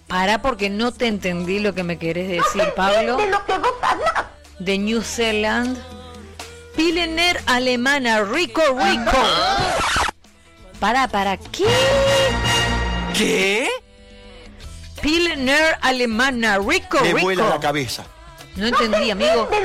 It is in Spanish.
Para porque no te entendí lo que me querés decir, Pablo. De lo que vos hablas. De New Zealand. Pilsener alemana, rico. ¿Para qué? ¿Qué? Pilsener alemana, rico. Me vuela la cabeza. No entendí, amigo.